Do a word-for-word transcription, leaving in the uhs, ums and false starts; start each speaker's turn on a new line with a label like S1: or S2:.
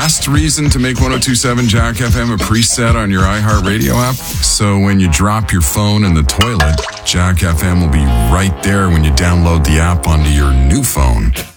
S1: last reason to make one oh two point seven Jack F M a preset on your iHeartRadio app. So when you drop your phone in the toilet, Jack F M will be right there when you download the app onto your new phone.